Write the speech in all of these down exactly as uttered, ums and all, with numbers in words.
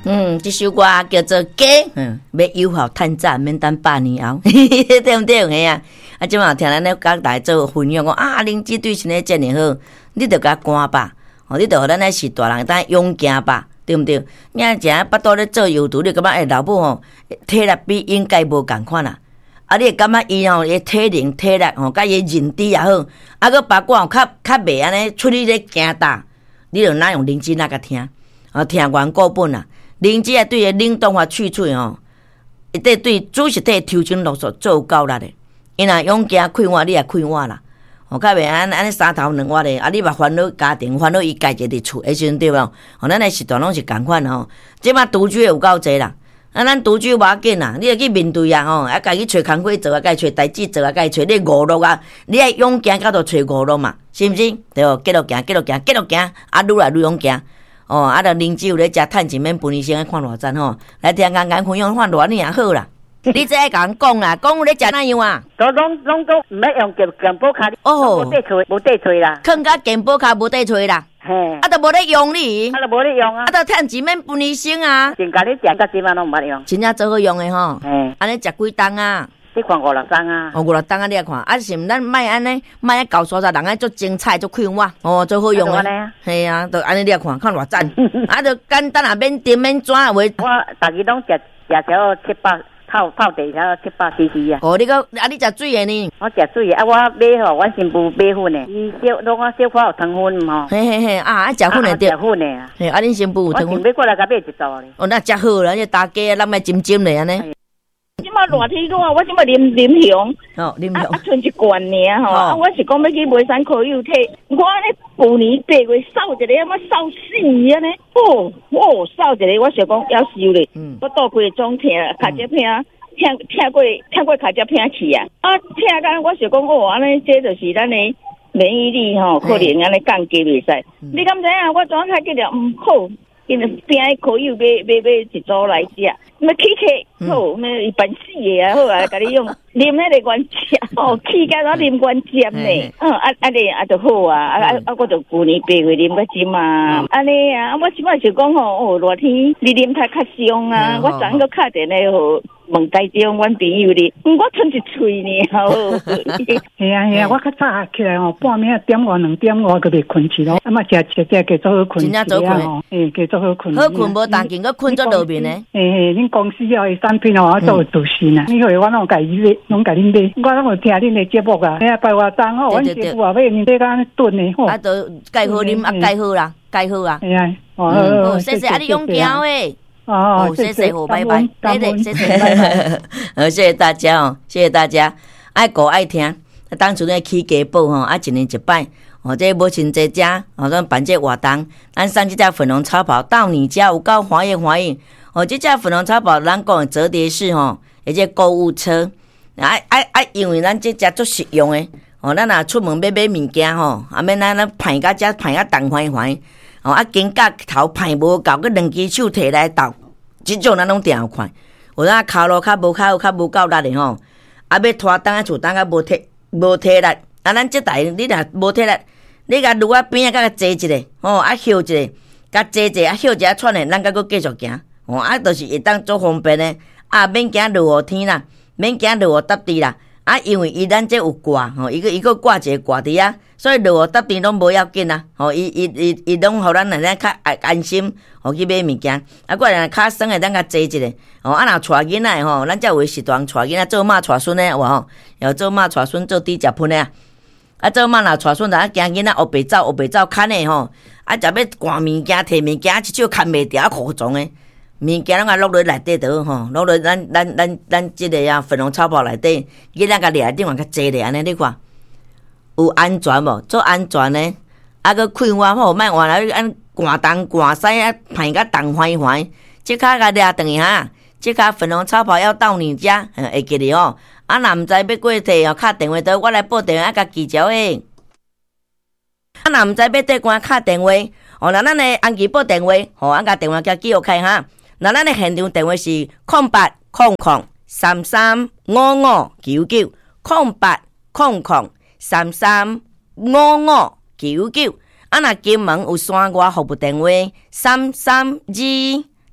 嗯，这首歌叫做《假》，嗯，要有效趁早，免等百年后，对不对？嘿啊，啊，即马听咱咧甲大家做分享讲啊，灵芝对身体真诶好，你着甲赶吧，哦，你着互咱咧是大人当勇行吧，对不对？你啊，正巴肚咧做油图，你感觉诶老母吼体力比应该无共款啦，啊，你会感觉伊吼伊体能体力吼，甲伊认知也好，啊，佮别个吼较较袂安尼出去咧行大，你着哪用灵芝哪甲听，啊，听完过本啦。灵芝啊，对个冷冻法去喙吼，一对对主食体抽筋落索做有够力的。因若勇行开碗，你也开碗啦。哦，较袂安安尼三头两碗的，啊，你嘛烦恼家庭，烦恼伊家己伫厝，迄时阵对无？哦，咱诶时段拢是共款吼。即摆独居有够济啦，啊，咱独居无要紧啦，你着去面对啊吼，啊，家己找工课做啊，家己找代志做啊，家己找你娱乐啊，你爱勇行，甲着找娱乐嘛，是毋是？对哦，继续行，继续行，继续行，啊，愈来愈勇行。哦，啊，着灵芝有咧食趁钱免分医生看偌赞吼，来听讲讲分享看偌尔好啦。你这爱甲人讲啦，讲有咧食哪样啊？ 都拢拢都毋要用健健保卡， 哦， 无地吹，无地吹啦， 囥甲健保卡无地吹啦， 嘿， 啊，都无咧用你， 啊，都无咧用啊， 啊，都趁钱免分医生啊， 真甲你食到即摆拢毋捌用， 真正做好用诶吼， 嘿， 安尼食几冬啊？ 你看五六张啊， 哦，五六冬啊，你来看，啊，是毋咱莫安尼，莫安搞所在，人爱做精彩，做快活，哦，做好用诶，系啊，都安尼你来看，看偌赞，啊，就简单啊，免甜免抓话。我逐日拢食食条七百泡泡茶条七百 C C 啊。 哦，你个啊，你食水诶呢？ 我食水啊，我买吼，阮新妇买粉诶，伊小拢我小可有糖粉吼。 嘿嘿嘿，啊，啊食粉诶对。 食粉诶啊。 嘿，啊，恁新妇有糖粉。 我买过来甲买一组咧。 哦，那食好啦，这大家咱咪浸浸咧安尼。 即马热天讲啊，我即马啉啉香， 哦，啉香， 啊，剩一罐尔吼，啊，我是讲要去买山可油体，我安尼旧年八月扫一个，我扫死安尼，哦，哦，扫一个，我想讲要收咧，我倒规个总疼，脚趾疼，疼疼过疼过脚趾疼去啊，啊，疼甲我想讲哦，安尼这就是咱的免疫力吼，可能安尼降低袂使，你敢知影？我昨下记了，嗯，好。因为边个可以买买买一组来食，那起起好，那一般死的啊，好啊，甲你用啉那个原汁，哦，起甲我啉原汁呢，嗯，啊啊咧啊就好啊，啊啊啊，我就旧年八月啉个针嘛，安尼啊，我即摆是讲吼，哦，热天你啉太较伤啊，我昨个敲电话吼。问台中阮朋友哩，我吞一喙呢，吼。 系啊系啊，我较早起来吼，半暝点外两点我就袂困去咯，啊嘛食食食加做好困， 真正做困， 诶，加做好困。 好困无当紧，佮困做路面呢。 诶嘿，恁公司哦，产品哦，我做自信啊，因为我拢家己买，拢家己买，我拢有听恁的节目啊，哎呀，拜外张吼，阮媳妇啊，买你这个炖的吼， 啊，都介好啉，啊，介好啦，介好啊。 系啊，哦， 谢谢啊，你勇行诶。 哦， 谢谢好，拜拜，对对，谢谢，拜拜。好，谢谢大家哦，谢谢大家，爱顾爱听。当初咧起家宝吼，啊一年一摆，哦，这母亲节食，哦，咱办这活动，咱送这只粉红超跑到你家，有够欢迎欢迎。哦，这只粉红超跑，咱讲的折叠式吼，而且购物车，啊啊啊，因为咱这只足实用诶，哦，咱若出门要买物件吼，啊免咱咱排甲遮排甲重欢欢。哦，啊，肩胛头排无够，佮两只手摕来斗，即种咱拢定有看。有咱骹路较无较较无够力的吼，啊，要拖当啊厝当啊无体无体力，啊，咱即台你若无体力，你甲路啊边啊甲坐一下，吼，啊休一下，甲坐一下，啊休一下喘诶，咱甲佫继续行，哦，啊，就是会当做方便诶，啊，免惊落雨天啦，免惊落雨搭地啦。啊，因为伊咱这有挂吼，伊个伊个挂一个挂伫啊，所以落雨搭地拢无要紧啊。吼，伊伊伊伊拢互咱来咱较安安心，互去买物件。啊，过来较酸诶，咱甲坐一下。吼，啊，若带囡仔吼，咱才有时段带囡仔做妈带孙诶，有无吼？要做妈带孙做猪食喷诶啊。啊，做妈若带孙，若惊囡仔学白走，学白走牵诶吼。啊，则要赶物件摕物件，一手牵袂掉，苦状诶。物件拢甲落落内底倒吼，落落咱咱咱咱即个啊粉红草包内底，囡仔甲掠顶往较济咧安尼，你看有安全无？做安全呢？啊，佮开换好，莫换来安寒东寒西啊，排甲东欢欢，即骹甲掠转去哈，即骹粉红草包要到你家，会记哩吼。啊，若毋知要过摕哦，敲电话倒，我来报电话甲记招诶。啊，若毋知要缀关敲电话，哦，若咱诶安记报电话，吼，啊甲电话叫记号开哈。那咱的现场电话是空八空空三三五五九九空八空空三三五五九九。啊，那金门有线外服务电话三三二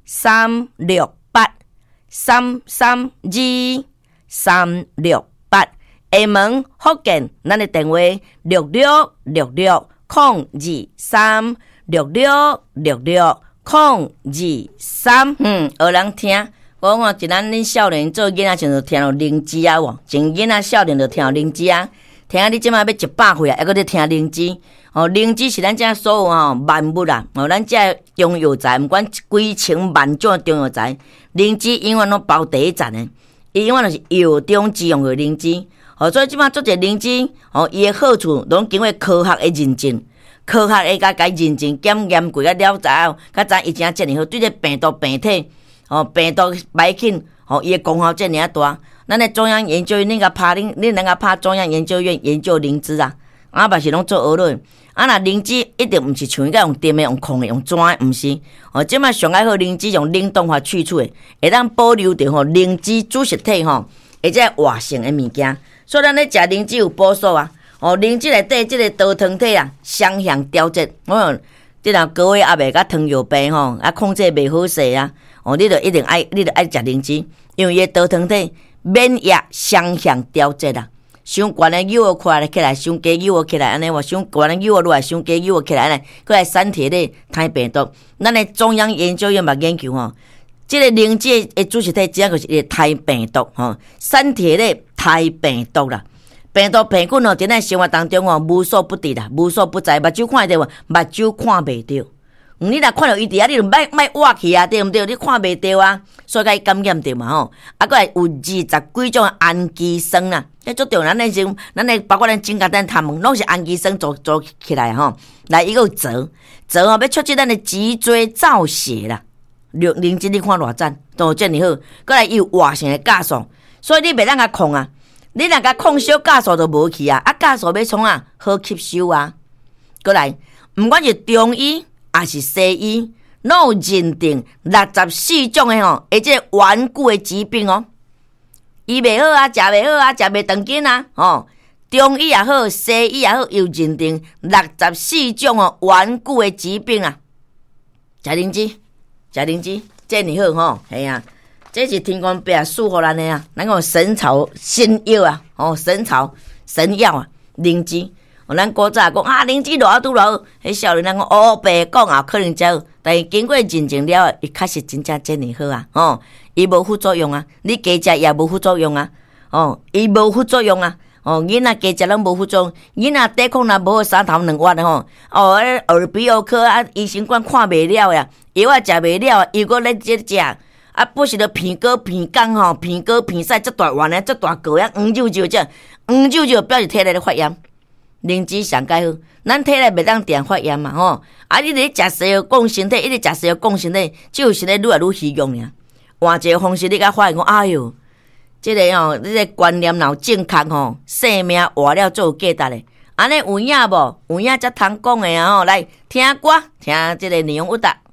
三六八三三二三六八。厦门福建，咱的电话六六六六空二三六六六六空二三。嗯，学人听。我讲一咱恁少年做囡仔时就听到灵芝啊，喎，真囡仔少年就听到灵芝啊，听啊你即马要一百岁啊，还搁咧听灵芝。哦，灵芝是咱遮所有吼万物啊，哦，咱遮中药材，毋管几千万种的中药材，灵芝永远拢包第一站的，伊永远就是药中之用的灵芝。哦，所以即马做者灵芝，哦，伊的好处拢经过科学的认证，科学会甲甲认证检验过，甲了解后，甲知伊真正好，对这病毒病体。哦，病毒歹菌，哦，伊诶功效遮尔啊大。咱诶中央研究院，恁甲拍恁恁能甲拍中央研究院研究灵芝啊，啊，嘛是拢做学论。啊，若灵芝一定毋是像伊甲用电诶、用控诶、用怎诶，毋是。哦，即摆上爱好灵芝用冷冻法去除诶，会当保留着吼灵芝主食体吼，或者活性诶物件。所以咱咧食灵芝有补素啊。哦，灵芝内底即个多糖体啊，双向调节。哦，即若高血压袂甲糖尿病吼，啊控制袂好势啊。哦，你着一定爱，你着爱食灵芝，因为伊多糖体免疫双向调节啦。伤悬的诱惑起来，起来伤低诱惑起来，安尼话伤悬的诱惑落来，伤低诱惑起来安尼，过来散体咧太病毒。咱的中央研究院嘛研究吼，即、这个灵芝的主食体只要就是一个太病毒吼，散体咧太病毒啦。病毒病菌吼，在咱生活当中吼无所不伫啦，无所不在，目睭看得到，目睭看袂到。嗯，你若看到伊伫遐，你就莫莫挖去啊，对毋对？你看袂到啊，所以甲伊感染着嘛吼。啊，佫来有二十几种氨基酸啦，迄足重要。咱诶种，咱诶包括咱整甲咱头毛，拢是氨基酸组组起来吼。来，伊个有泽，泽吼要促进咱诶脊椎造血啦。灵灵芝你看偌赞，都遮尔好。佫来伊有活性诶酵素，所以你袂当甲控啊。你若甲控小酵素就无去啊，啊酵素要创啊好吸收啊。佫来，毋管是中医。也是西医，拢有认定六十四种的吼，而且顽固的疾病哦，医袂好啊，食袂好啊，食袂长紧啊，哦，中医也好，西医也好，又认定六十四种哦顽固的疾病啊。食灵芝，食灵芝，这么好吼，系啊，这是天公伯啊赐予咱的啊，咱讲神草仙药啊，哦，神草神药啊，灵芝。哦，咱古早讲啊，灵芝偌好拄偌好，迄少年人讲哦，白讲啊，可能才好，但是经过认证了，伊确实真正真尔好啊，哦，伊无副作用啊，你加食也无副作用啊，哦，伊无副作用啊，哦，囡仔加食拢无副作用，囡仔抵抗力无好，三头两弯的吼，哦，耳鼻喉科啊，医生管看袂了呀，药啊食袂了，伊搁咧即食，啊，不是着鼻哥鼻干吼，鼻哥鼻屎遮大弯的，遮大个呀，黄舅舅遮，黄舅舅表示体内咧发炎。灵芝上介好，咱体内袂当定发炎嘛吼。啊，你咧食西药降身体，一直食西药降身体，只有身体愈来愈虚弱尔。换一个方式，你甲发现讲，哎哟，即、這个吼、哦，你、這个观念若正确吼，生命活了做有价值的。安尼有影无？有影才通讲的啊吼。来听歌，听即个内容有达。